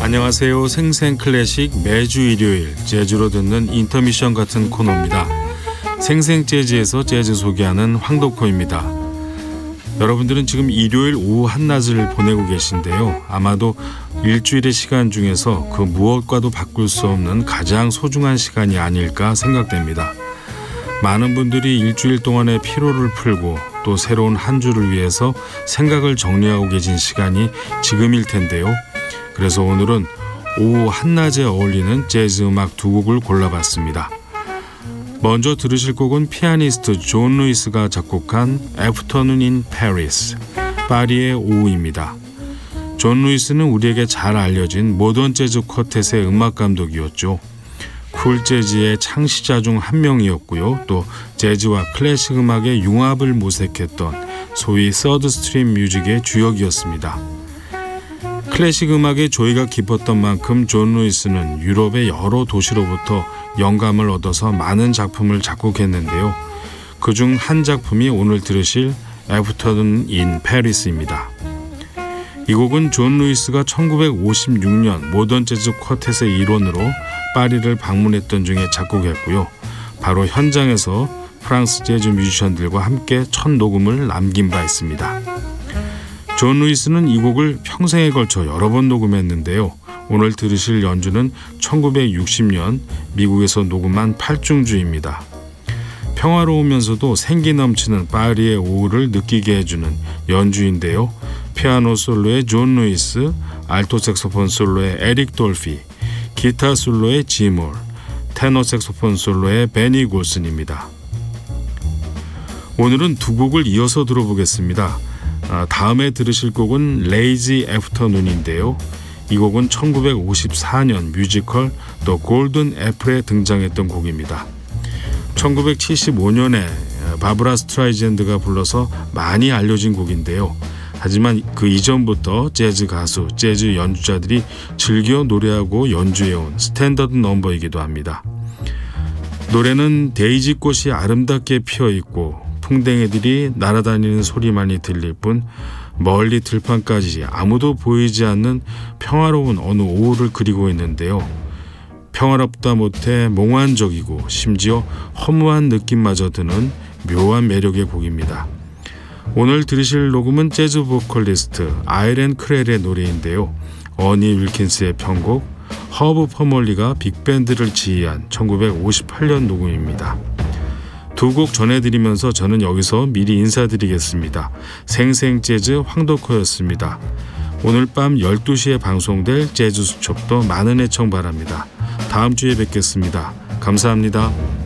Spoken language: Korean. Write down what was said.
안녕하세요. 생생클래식 매주 일요일 재즈로 듣는 인터미션 같은 코너입니다. 생생재즈에서 재즈 소개하는 황덕호입니다. 여러분들은 지금 일요일 오후 한낮을 보내고 계신데요. 아마도 일주일의 시간 중에서 그 무엇과도 바꿀 수 없는 가장 소중한 시간이 아닐까 생각됩니다. 많은 분들이 일주일 동안의 피로를 풀고 또 새로운 한 주를 위해서 생각을 정리하고 계신 시간이 지금일 텐데요. 그래서 오늘은 오후 한낮에 어울리는 재즈 음악 두 곡을 골라봤습니다. 먼저 들으실 곡은 피아니스트 존 루이스가 작곡한 Afternoon in Paris, 파리의 오후입니다. 존 루이스는 우리에게 잘 알려진 모던 재즈 쿼텟의 음악 감독이었죠. 쿨 재즈의 창시자 중 한 명이었고요. 또 재즈와 클래식 음악의 융합을 모색했던 소위 서드 스트림 뮤직의 주역이었습니다. 클래식 음악의 조예가 깊었던 만큼 존 루이스는 유럽의 여러 도시로부터 영감을 얻어서 많은 작품을 작곡했는데요. 그중 한 작품이 오늘 들으실 Afternoon in Paris입니다. 이 곡은 존 루이스가 1956년 모던 재즈 쿼텟의 일원으로 파리를 방문했던 중에 작곡했고요. 바로 현장에서 프랑스 재즈 뮤지션들과 함께 첫 녹음을 남긴 바 있습니다. 존 루이스는 이 곡을 평생에 걸쳐 여러 번 녹음했는데요. 오늘 들으실 연주는 1960년 미국에서 녹음한 8중주입니다. 평화로우면서도 생기 넘치는 파리의 오후를 느끼게 해주는 연주인데요. 피아노 솔로의 존 루이스, 알토 색소폰 솔로의 에릭 돌피, 기타 솔로의 지몰, 테너 색소폰 솔로의 베니 골슨입니다. 오늘은 두 곡을 이어서 들어보겠습니다. 다음에 들으실 곡은 레이지 애프터눈인데요. 이 곡은 1954년 뮤지컬 더 골든 애플에 등장했던 곡입니다. 1975년에 바브라 스트라이젠드가 불러서 많이 알려진 곡인데요. 하지만 그 이전부터 재즈 가수, 재즈 연주자들이 즐겨 노래하고 연주해온 스탠더드 넘버이기도 합니다. 노래는 데이지 꽃이 아름답게 피어있고 풍뎅이들이 날아다니는 소리만이 들릴 뿐 멀리 들판까지 아무도 보이지 않는 평화로운 어느 오후를 그리고 있는데요. 평화롭다 못해 몽환적이고 심지어 허무한 느낌마저 드는 묘한 매력의 곡입니다. 오늘 들으실 녹음은 재즈 보컬리스트 아이렌 크렐의 노래인데요. 어니 윌킨스의 편곡, 허브 퍼멀리가 빅밴드를 지휘한 1958년 녹음입니다. 두 곡 전해드리면서 저는 여기서 미리 인사드리겠습니다. 생생재즈 황덕호였습니다. 오늘 밤 12시에 방송될 재즈 수첩도 많은 애청 바랍니다. 다음 주에 뵙겠습니다. 감사합니다.